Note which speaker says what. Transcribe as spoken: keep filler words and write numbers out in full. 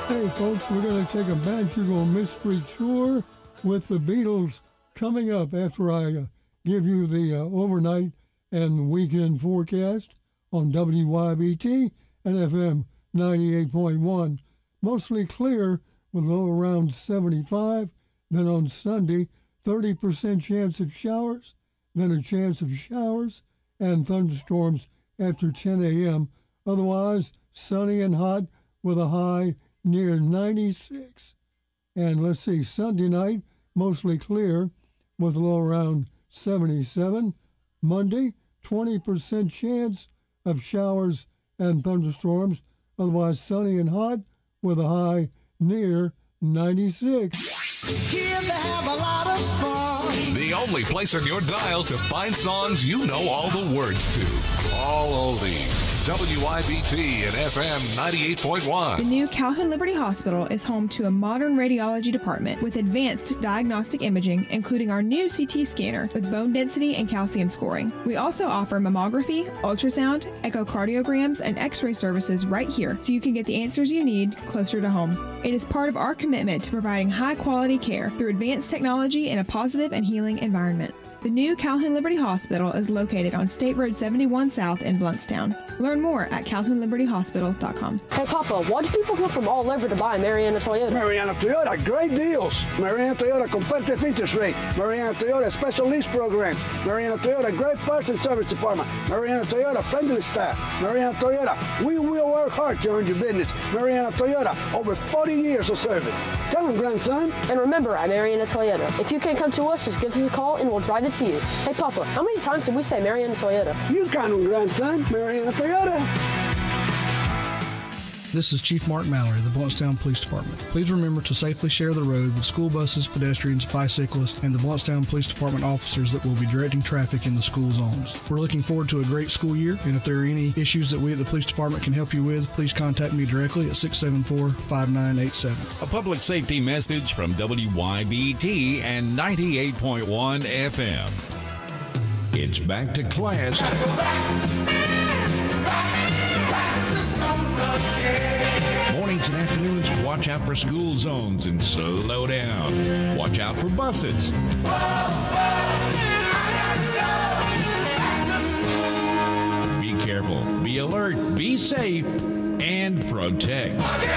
Speaker 1: Hey folks, we're going to take a magical mystery tour with the Beatles coming up after I uh, give you the uh, overnight and weekend forecast on W Y B T and F M ninety-eight point one. Mostly clear with low around seventy-five. Then on Sunday, thirty percent chance of showers, then a chance of showers and thunderstorms after ten a.m. Otherwise, sunny and hot with a high near ninety-six. And let's see, Sunday night, mostly clear with a low around seventy-seven. Monday, twenty percent chance of showers and thunderstorms. Otherwise, sunny and hot with a high near ninety-six.
Speaker 2: Here they have a lot of fun.
Speaker 3: The only place on your dial to find songs you know all the words to. All oldies. W I B T and F M ninety-eight point one.
Speaker 4: The new Calhoun Liberty Hospital is home to a modern radiology department with advanced diagnostic imaging, including our new C T scanner with bone density and calcium scoring. We also offer mammography, ultrasound, echocardiograms, and x-ray services right here, so you can get the answers you need closer to home. It is part of our commitment to providing high-quality care through advanced technology in a positive and healing environment. The new Calhoun Liberty Hospital is located on State Road seventy-one South in Bluntstown. Learn more at calhoun liberty hospital dot com.
Speaker 5: Hey, Papa, why do people come from all over to buy Mariana Toyota?
Speaker 6: Mariana Toyota, great deals. Mariana Toyota, competitive interest rate. Mariana Toyota, special lease program. Mariana Toyota, great parts and service department. Mariana Toyota, friendly staff. Mariana Toyota, we will work hard to earn your business. Mariana Toyota, over forty years of service. Come on, grandson.
Speaker 5: And remember, at Mariana Toyota, if you can't come to us, just give us a call and we'll drive it to you. Hey, Papa, how many times did we say Mariana Toyota?
Speaker 6: You count on, grandson. Mariana Toyota.
Speaker 7: This is Chief Mark Mallory of the Bluntstown Police Department. Please remember to safely share the road with school buses, pedestrians, bicyclists, and the Bluntstown Police Department officers that will be directing traffic in the school zones. We're looking forward to a great school year, and if there are any issues that we at the police department can help you with, please contact me directly at six seven four, five nine eight seven.
Speaker 8: A public safety message from W Y B T and ninety-eight point one F M. It's back to class. Mornings and afternoons, watch out for school zones and slow down. Watch out for buses. Be careful, be alert, be safe, and protect.